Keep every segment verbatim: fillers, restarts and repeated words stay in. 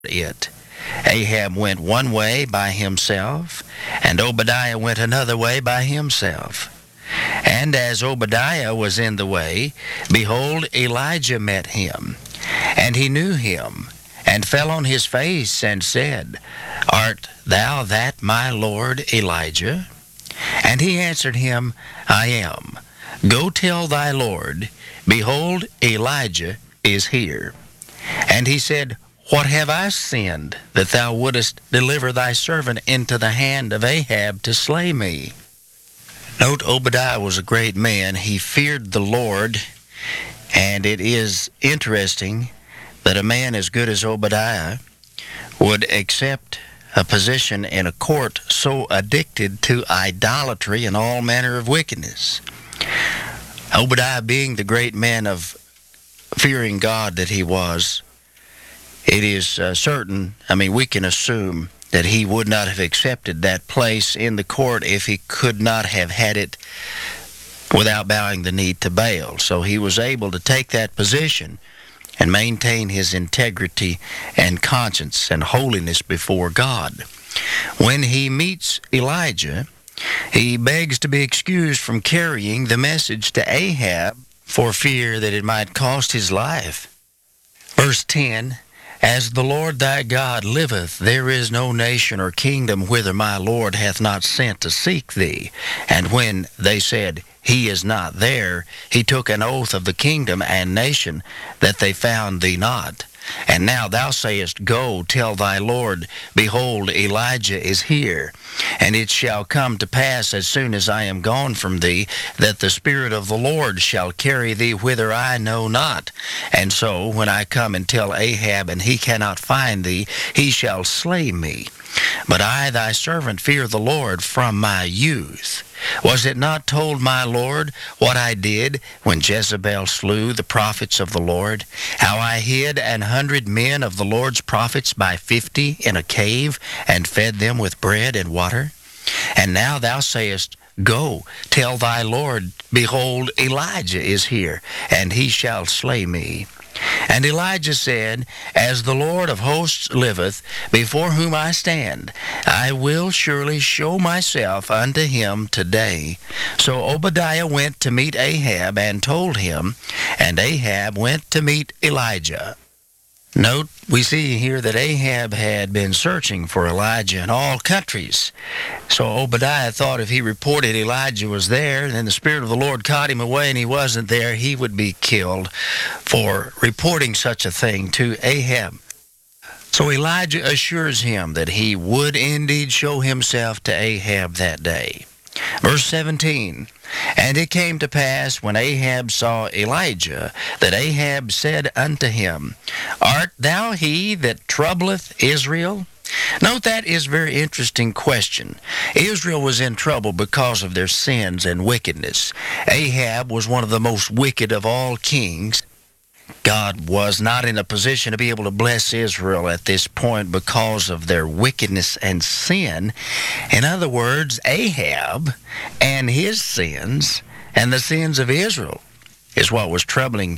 it. Ahab went one way by himself, and Obadiah went another way by himself. And as Obadiah was in the way, behold, Elijah met him. And he knew him, and fell on his face, and said, Art thou that my lord Elijah? And he answered him, I am. Go tell thy lord, behold, Elijah is here. And he said, What have I sinned, that thou wouldest deliver thy servant into the hand of Ahab to slay me? Note, Obadiah was a great man. He feared the Lord, and it is interesting that a man as good as Obadiah would accept a position in a court so addicted to idolatry and all manner of wickedness. Obadiah, being the great man of fearing God that he was, it is uh, certain, I mean, we can assume that he would not have accepted that place in the court if he could not have had it without bowing the knee to Baal. So he was able to take that position and maintain his integrity and conscience and holiness before God. When he meets Elijah, he begs to be excused from carrying the message to Ahab for fear that it might cost his life. Verse ten, As the Lord thy God liveth, there is no nation or kingdom whither my Lord hath not sent to seek thee. And when they said, He is not there, he took an oath of the kingdom and nation that they found thee not. And now thou sayest, Go, tell thy Lord, behold, Elijah is here. And it shall come to pass, as soon as I am gone from thee, that the Spirit of the Lord shall carry thee whither I know not. And so, when I come and tell Ahab, and he cannot find thee, he shall slay me. But I, thy servant, fear the Lord from my youth. Was it not told my Lord what I did when Jezebel slew the prophets of the Lord? How I hid an hundred men of the Lord's prophets by fifty in a cave, and fed them with bread and water? And now thou sayest, Go, tell thy Lord, behold, Elijah is here, and he shall slay me. And Elijah said, As the Lord of hosts liveth, before whom I stand, I will surely show myself unto him today. So Obadiah went to meet Ahab, and told him, and Ahab went to meet Elijah. Note, we see here that Ahab had been searching for Elijah in all countries. So Obadiah thought if he reported Elijah was there, then the Spirit of the Lord caught him away and he wasn't there, he would be killed for reporting such a thing to Ahab. So Elijah assures him that he would indeed show himself to Ahab that day. Verse seventeen, And it came to pass, when Ahab saw Elijah, that Ahab said unto him, Art thou he that troubleth Israel? Note, that is a very interesting question. Israel was in trouble because of their sins and wickedness. Ahab was one of the most wicked of all kings. God was not in a position to be able to bless Israel at this point because of their wickedness and sin. In other words, Ahab and his sins and the sins of Israel is what was troubling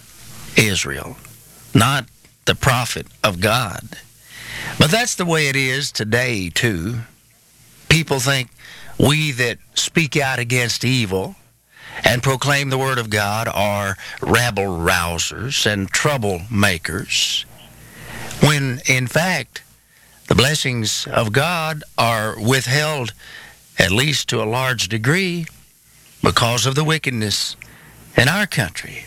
Israel, not the prophet of God. But that's the way it is today, too. People think we that speak out against evil and proclaim the word of God are rabble-rousers and troublemakers, when, in fact, the blessings of God are withheld, at least to a large degree, because of the wickedness in our country.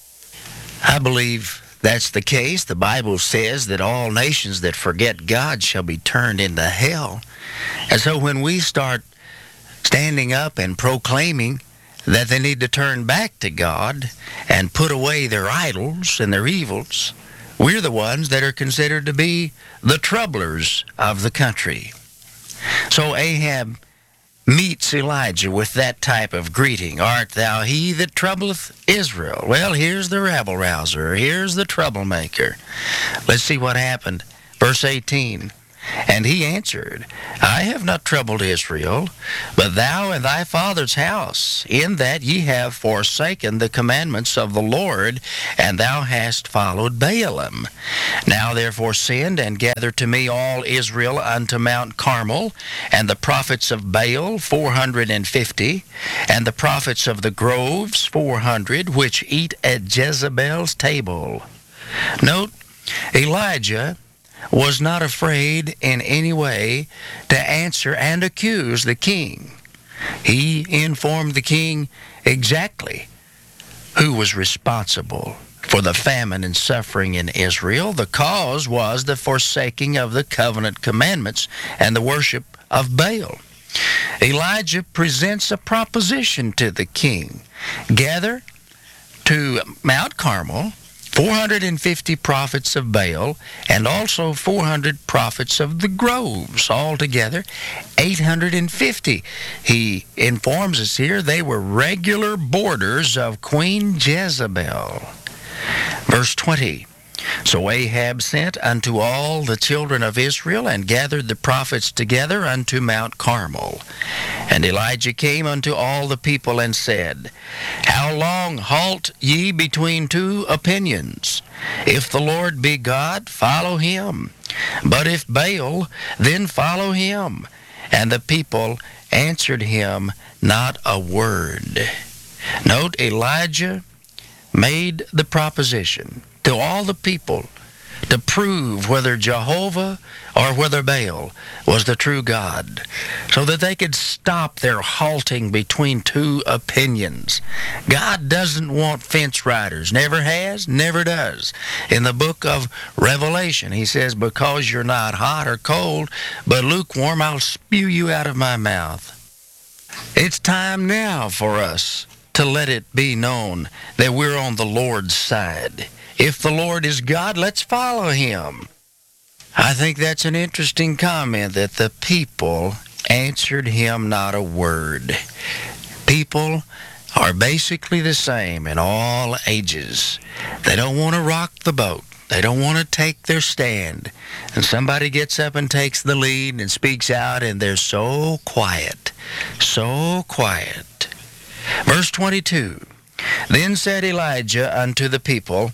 I believe that's the case. The Bible says that all nations that forget God shall be turned into hell. And so when we start standing up and proclaiming that they need to turn back to God and put away their idols and their evils, we're the ones that are considered to be the troublers of the country. So Ahab meets Elijah with that type of greeting. Art thou he that troubleth Israel? Well, here's the rabble-rouser. Here's the troublemaker. Let's see what happened. Verse eighteen, And he answered, I have not troubled Israel, but thou and thy father's house, in that ye have forsaken the commandments of the Lord, and thou hast followed Baalim. Now therefore send and gather to me all Israel unto Mount Carmel, and the prophets of Baal four hundred and fifty, and the prophets of the groves four hundred, which eat at Jezebel's table. Note, Elijah was not afraid in any way to answer and accuse the king. He informed the king exactly who was responsible for the famine and suffering in Israel. The cause was the forsaking of the covenant commandments and the worship of Baal. Elijah presents a proposition to the king. Gather to Mount Carmel four hundred fifty prophets of Baal, and also four hundred prophets of the groves, altogether eight hundred fifty. He informs us here they were regular boarders of Queen Jezebel. Verse twenty, So Ahab sent unto all the children of Israel, and gathered the prophets together unto Mount Carmel. And Elijah came unto all the people, and said, How long halt ye between two opinions? If the Lord be God, follow him. But if Baal, then follow him. And the people answered him not a word. Note, Elijah made the proposition to all the people to prove whether Jehovah or whether Baal was the true God, so that they could stop their halting between two opinions. God doesn't want fence riders, never has, never does. In the book of Revelation, he says, Because you're not hot or cold, but lukewarm, I'll spew you out of my mouth. It's time now for us to let it be known that we're on the Lord's side. If the Lord is God, let's follow him. I think that's an interesting comment, that the people answered him not a word. People are basically the same in all ages. They don't want to rock the boat. They don't want to take their stand. And somebody gets up and takes the lead and speaks out, and they're so quiet, so quiet. Verse twenty-two, Then said Elijah unto the people,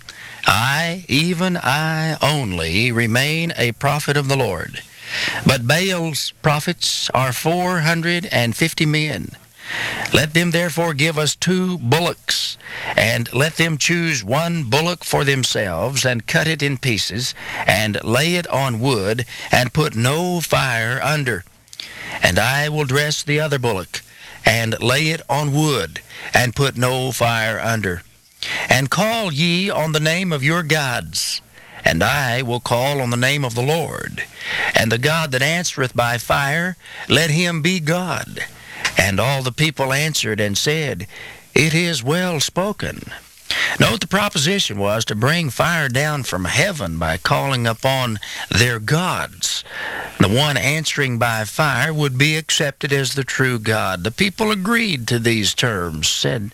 I, even I only, remain a prophet of the Lord. But Baal's prophets are four hundred and fifty men. Let them therefore give us two bullocks, and let them choose one bullock for themselves, and cut it in pieces, and lay it on wood, and put no fire under. And I will dress the other bullock, and lay it on wood, and put no fire under. And call ye on the name of your gods, and I will call on the name of the Lord. And the God that answereth by fire, let him be God. And all the people answered and said, It is well spoken. Note, the proposition was to bring fire down from heaven by calling upon their gods. The one answering by fire would be accepted as the true God. The people agreed to these terms, said,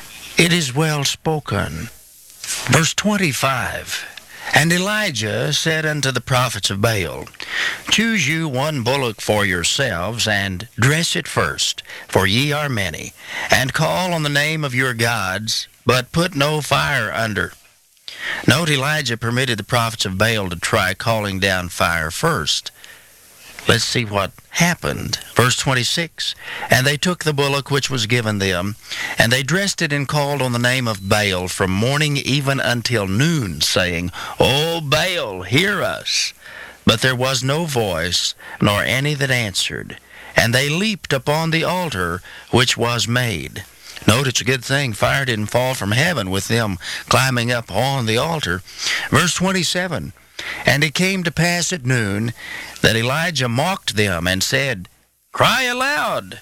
It is well spoken. Verse twenty-five, And Elijah said unto the prophets of Baal, Choose you one bullock for yourselves, and dress it first, for ye are many, and call on the name of your gods, but put no fire under. Note, Elijah permitted the prophets of Baal to try calling down fire first. Let's see what happened. Verse twenty-six, And they took the bullock which was given them, and they dressed it and called on the name of Baal from morning even until noon, saying, O Baal, hear us. But there was no voice, nor any that answered. And they leaped upon the altar which was made. Note, it's a good thing fire didn't fall from heaven with them climbing up on the altar. Verse twenty-seven, And it came to pass at noon that Elijah mocked them and said, Cry aloud,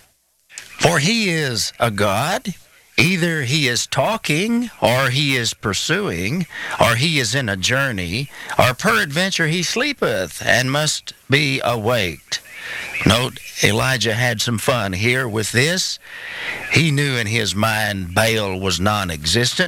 for he is a god. Either he is talking, or he is pursuing, or he is in a journey, or peradventure he sleepeth, and must be awaked. Note, Elijah had some fun here with this. He knew in his mind Baal was non-existent.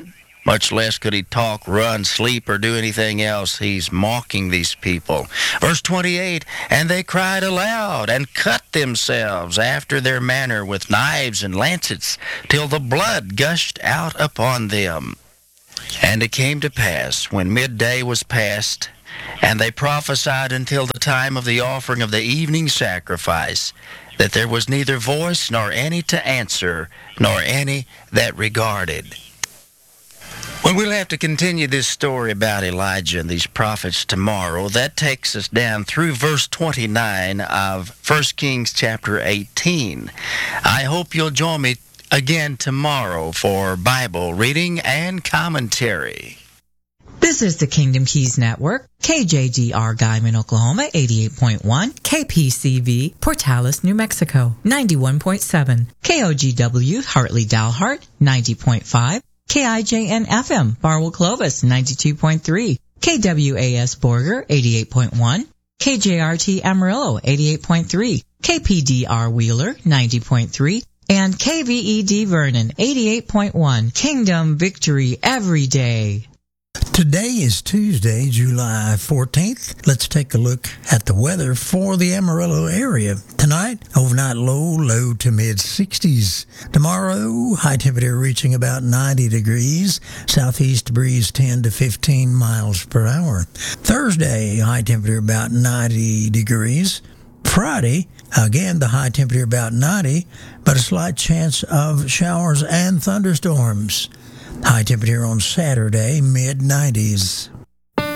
Much less could he talk, run, sleep, or do anything else. He's mocking these people. Verse twenty-eight, and they cried aloud and cut themselves after their manner with knives and lancets, till the blood gushed out upon them. And it came to pass, when midday was past, and they prophesied until the time of the offering of the evening sacrifice, that there was neither voice nor any to answer, nor any that regarded. Well, we'll have to continue this story about Elijah and these prophets tomorrow. That takes us down through verse twenty-nine of First Kings chapter eighteen. I hope you'll join me again tomorrow for Bible reading and commentary. This is the Kingdom Keys Network, K J G R Guyman, Oklahoma, eighty-eight point one, K P C V, Portales, New Mexico, ninety-one point seven, K O G W, Hartley Dalhart, ninety point five, K I J N F M, Barwell Clovis, ninety-two point three, K W A S Borger, eighty-eight point one, K J R T Amarillo, eighty-eight point three, K P D R Wheeler, ninety point three, and K V E D Vernon, eighty-eight point one. Kingdom Victory every day. Today is Tuesday, July fourteenth. Let's take a look at the weather for the Amarillo area. Tonight, overnight low, low to mid sixties. Tomorrow, high temperature reaching about ninety degrees. Southeast breeze ten to fifteen miles per hour. Thursday, high temperature about ninety degrees. Friday, again, the high temperature about ninety, but a slight chance of showers and thunderstorms. High temperature on Saturday, mid nineties.